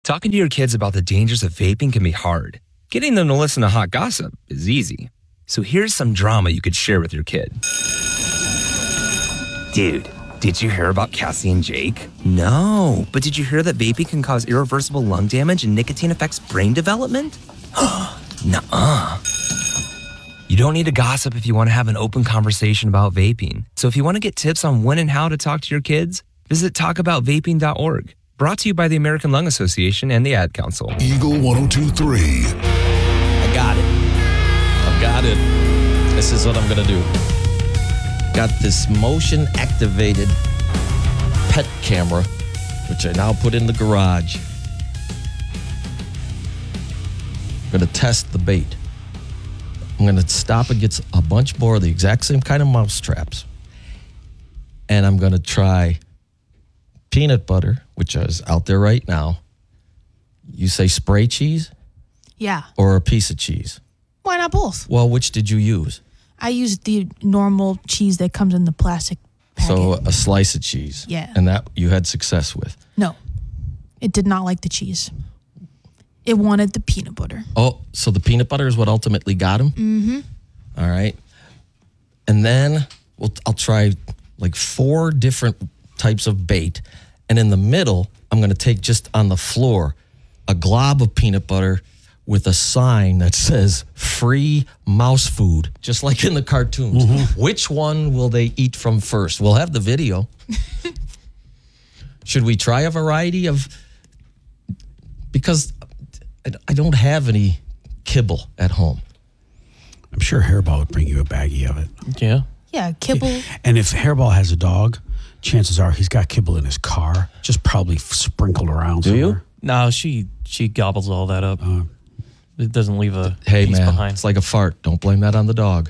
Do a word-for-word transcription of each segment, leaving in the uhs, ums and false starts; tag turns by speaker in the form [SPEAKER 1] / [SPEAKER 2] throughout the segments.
[SPEAKER 1] Talking to your kids about the dangers of vaping can be hard. Getting them to listen to hot gossip is easy. So here's some drama you could share with your kid. Dude, did you hear about Cassie and Jake? No, but did you hear that vaping can cause irreversible lung damage and nicotine affects brain development? Nuh-uh. You don't need to gossip if you want to have an open conversation about vaping. So if you want to get tips on when and how to talk to your kids, visit talk about vaping dot org. Brought to you by the American Lung Association and the Ad Council.
[SPEAKER 2] Eagle one oh two point three.
[SPEAKER 3] I got it. I've got it. This is what I'm going to do. Got this motion-activated pet camera, which I now put in the garage. I'm going to test the bait. I'm going to stop and get a bunch more of the exact same kind of mouse traps. And I'm going to try peanut butter, which is out there right now. You say spray cheese?
[SPEAKER 4] Yeah.
[SPEAKER 3] Or a piece of cheese?
[SPEAKER 4] Why not both?
[SPEAKER 3] Well, which did you use?
[SPEAKER 4] I used the normal cheese that comes in the plastic packet.
[SPEAKER 3] So a slice of cheese.
[SPEAKER 4] Yeah.
[SPEAKER 3] And that you had success with.
[SPEAKER 4] No. It did not like the cheese. It wanted the peanut butter.
[SPEAKER 3] Oh, so the peanut butter is what ultimately got him?
[SPEAKER 4] Mm-hmm.
[SPEAKER 3] All right. And then we'll, I'll try like four different types of bait. And in the middle, I'm going to take just on the floor a glob of peanut butter with a sign that says free mouse food, just like in the cartoons. Mm-hmm. Which one will they eat from first? We'll have the video. Should we try a variety of... Because I don't have any kibble at home.
[SPEAKER 5] I'm sure Hairball would bring you a baggie of it.
[SPEAKER 3] Yeah.
[SPEAKER 4] Yeah, kibble.
[SPEAKER 5] And if Hairball has a dog, chances are he's got kibble in his car, just probably sprinkled around
[SPEAKER 3] Do
[SPEAKER 5] somewhere.
[SPEAKER 3] you?
[SPEAKER 6] No, she she gobbles all that up.
[SPEAKER 5] Uh,
[SPEAKER 6] it doesn't leave a
[SPEAKER 3] hey,
[SPEAKER 6] piece
[SPEAKER 3] man,
[SPEAKER 6] behind.
[SPEAKER 3] It's like a fart. Don't blame that on the dog.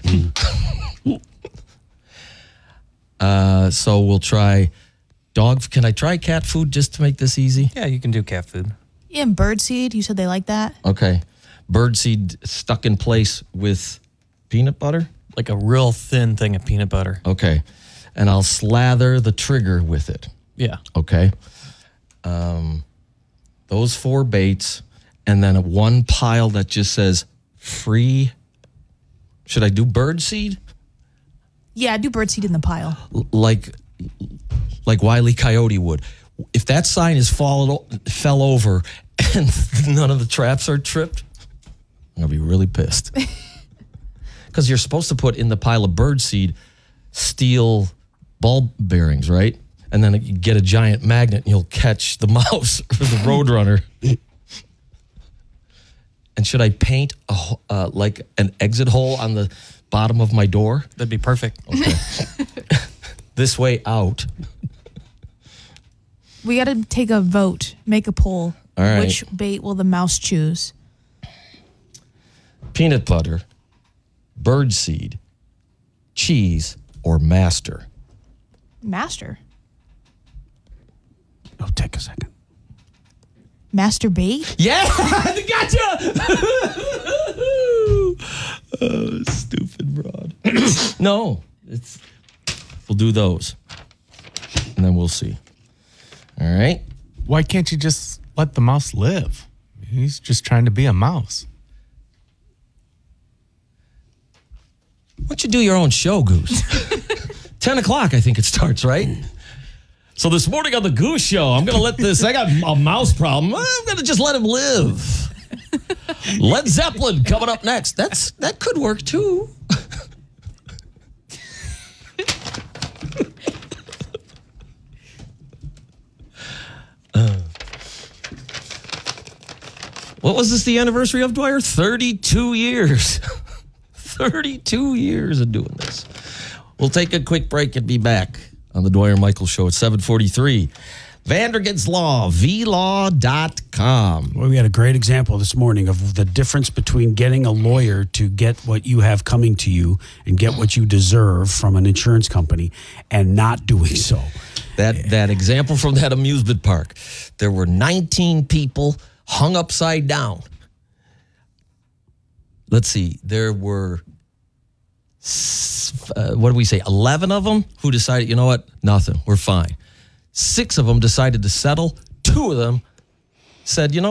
[SPEAKER 3] uh, so we'll try dog. Can I try cat food just to make this easy?
[SPEAKER 6] Yeah, you can do cat food.
[SPEAKER 4] Yeah, and birdseed. You said they like that?
[SPEAKER 3] Okay. Birdseed stuck in place with peanut butter?
[SPEAKER 6] Like a real thin thing of peanut butter.
[SPEAKER 3] Okay. And I'll slather the trigger with it.
[SPEAKER 6] Yeah.
[SPEAKER 3] Okay. Um, those four baits, and then one pile that just says free. Should I do birdseed?
[SPEAKER 4] Yeah, do birdseed in the pile.
[SPEAKER 3] L- like, like Wile E. Coyote would. If that sign is fall, fell over and none of the traps are tripped, I'm going to be really pissed. Because you're supposed to put in the pile of birdseed steel ball bearings, right? And then you get a giant magnet and you'll catch the mouse or the roadrunner. And should I paint a, uh, like an exit hole on the bottom of my door?
[SPEAKER 6] That'd be perfect.
[SPEAKER 3] Okay. This way out.
[SPEAKER 4] We got to take a vote, make a poll.
[SPEAKER 3] All right.
[SPEAKER 4] Which bait will the mouse choose?
[SPEAKER 3] Peanut butter, birdseed, cheese, or master?
[SPEAKER 4] Master.
[SPEAKER 5] oh, take a second.
[SPEAKER 4] Master bait?
[SPEAKER 3] Yeah, gotcha. Oh, stupid broad. No, it's. We'll do those, and then we'll see. All right.
[SPEAKER 7] Why can't you just let the mouse live? He's just trying to be a mouse.
[SPEAKER 3] Why don't you do your own show, Goose? ten o'clock, I think it starts, right? So this morning on the Goose Show, I'm going to let this, I got a mouse problem. I'm going to just let him live. Led Zeppelin coming up next. That's That could work, too. uh, what was this the anniversary of, Dwyer? thirty-two years. thirty-two years of doing this. We'll take a quick break and be back on the Dwyer Michael Show at seven forty-three. Vandergans Law, v law dot com.
[SPEAKER 5] Well, we had a great example this morning of the difference between getting a lawyer to get what you have coming to you and get what you deserve from an insurance company and not doing so.
[SPEAKER 3] That that example from that amusement park. There were nineteen people hung upside down. Let's see. There were, uh, what do we say, eleven of them who decided, you know what, nothing, we're fine. Six of them decided to settle. Two of them said, you know